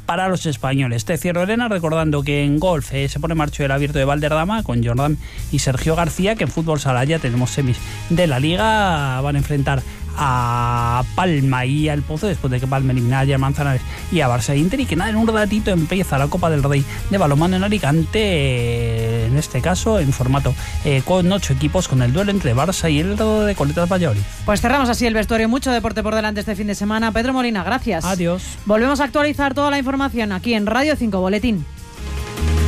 para los españoles. Te cierro, Elena, recordando que en golf se pone en marcha el Abierto de Valderrama con Jordan y Sergio García, que en fútbol sala ya tenemos semis de la Liga. Van a enfrentar a Palma y al Pozo después de que Palma eliminara ya a Manzanares y a Barça e Inter, y que nada, en un ratito empieza la Copa del Rey de balonmano en Alicante, en este caso en formato con 8 equipos, con el duelo entre Barça y el de Coletas Valladolid. Pues cerramos así el vestuario. Mucho deporte por delante este fin de semana. Pedro Molina, gracias. Adiós. Volvemos a actualizar toda la información aquí en Radio 5 Boletín.